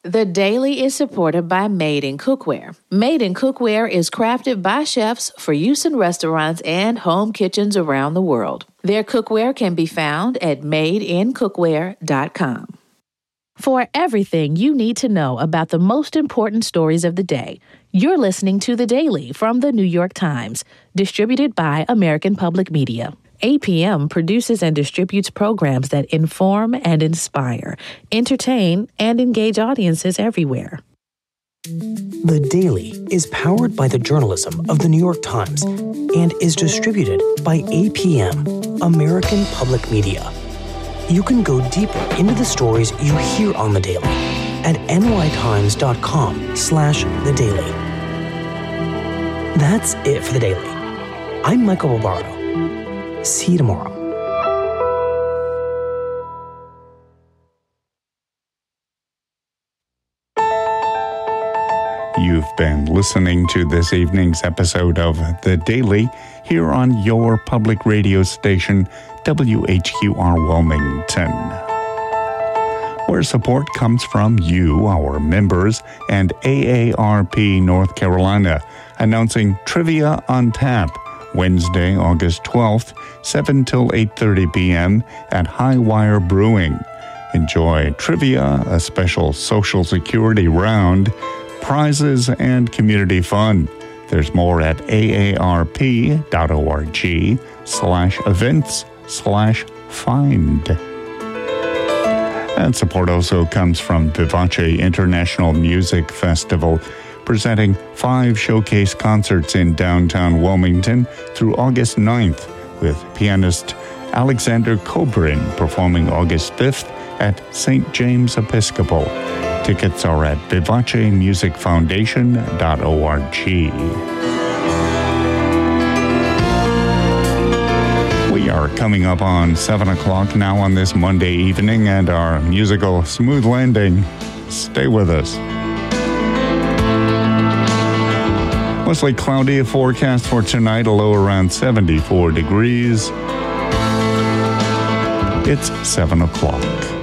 The Daily is supported by Made in Cookware. Made in Cookware is crafted by chefs for use in restaurants and home kitchens around the world. Their cookware can be found at madeincookware.com. For everything you need to know about the most important stories of the day, you're listening to The Daily from The New York Times, distributed by American Public Media. APM produces and distributes programs that inform and inspire, entertain, and engage audiences everywhere. The Daily is powered by the journalism of The New York Times and is distributed by APM, American Public Media. You can go deeper into the stories you hear on The Daily at nytimes.com/The Daily. That's it for The Daily. I'm Michael Barbaro. See you tomorrow. You've been listening to this evening's episode of The Daily here on your public radio station, WHQR Wilmington, where support comes from you, our members, and AARP North Carolina, announcing Trivia on Tap, Wednesday, August 12th, 7 till 8:30 p.m. at Highwire Brewing. Enjoy trivia, a special Social Security round, prizes, and community fun. There's more at aarp.org/events/find. And support also comes from Vivace International Music Festival, presenting 5 showcase concerts in downtown Wilmington through August 9th, with pianist Alexander Kobrin performing August 5th at St. James Episcopal. Tickets are at vivacemusicfoundation.org. We are coming up on 7 o'clock now on this Monday evening, and our musical Smooth Landing. Stay with us. Mostly cloudy forecast for tonight, a low around 74 degrees. It's 7 o'clock.